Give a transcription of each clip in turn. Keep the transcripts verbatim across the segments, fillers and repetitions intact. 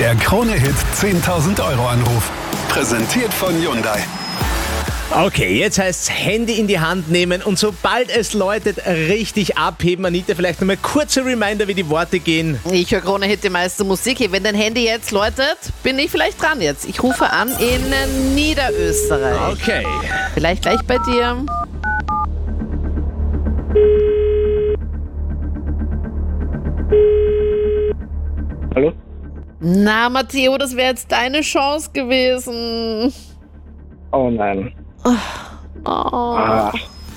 Der Krone-Hit zehntausend Euro Anruf. Präsentiert von Hyundai. Okay, jetzt heißt's Handy in die Hand nehmen und sobald es läutet, richtig abheben. Anita, vielleicht nochmal kurze Reminder, wie die Worte gehen. Ich höre Krone-Hit, die meiste Musik. Wenn dein Handy jetzt läutet, bin ich vielleicht dran jetzt. Ich rufe an in Niederösterreich. Okay. Vielleicht gleich bei dir. Hallo? Na, Matteo, das wäre jetzt deine Chance gewesen. Oh nein. Oh. Ah.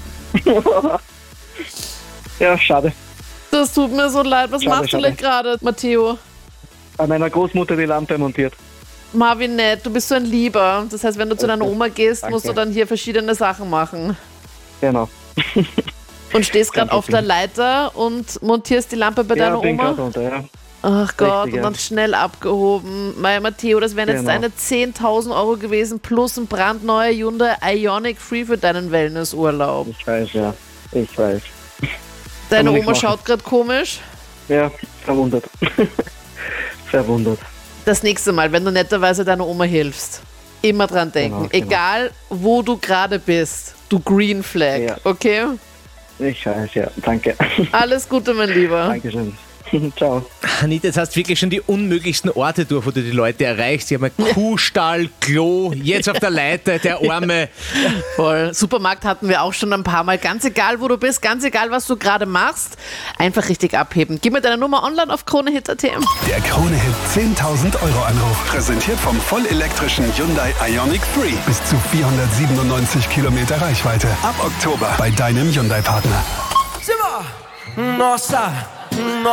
Ja, schade. Das tut mir so leid. Was Schade, machst schade. du denn gerade, Matteo? Bei meiner Großmutter die Lampe montiert. Marvin, nett, du bist so ein Lieber. Das heißt, wenn du zu deiner Okay. Oma gehst, Danke. musst du dann hier verschiedene Sachen machen. Genau. Und stehst Kein gerade auf der Problem. Leiter und montierst die Lampe bei Ja, deiner bin Oma. gerade unter, ja. Ach Gott, Richtig, und dann ja. schnell abgehoben. Mein Matteo, das wären jetzt Genau. deine zehntausend Euro gewesen plus ein brandneuer Hyundai Ioniq Free für deinen Wellnessurlaub. Ich weiß, ja. Ich weiß. Deine man nicht Oma machen. schaut gerade komisch. Ja, verwundert. Verwundert. Das nächste Mal, wenn du netterweise deiner Oma hilfst, immer dran denken. Genau, genau. Egal, wo du gerade bist, du Green Flag, Ja. okay? Ich weiß, ja. Danke. Alles Gute, mein Lieber. Dankeschön. Ciao. Anita, jetzt hast du wirklich schon die unmöglichsten Orte durch, wo du die Leute erreichst. Sie haben einen Kuhstall, Klo, jetzt auf der Leiter, der Arme. Voll. Supermarkt hatten wir auch schon ein paar Mal. Ganz egal, wo du bist, ganz egal, was du gerade machst, einfach richtig abheben. Gib mir deine Nummer online auf kronehit punkt at. Der Krone-Hit zehntausend Euro Anruf. Präsentiert vom vollelektrischen Hyundai Ioniq Free. Bis zu vierhundertsiebenundneunzig Kilometer Reichweite. Ab Oktober bei deinem Hyundai-Partner. Simba, nossa,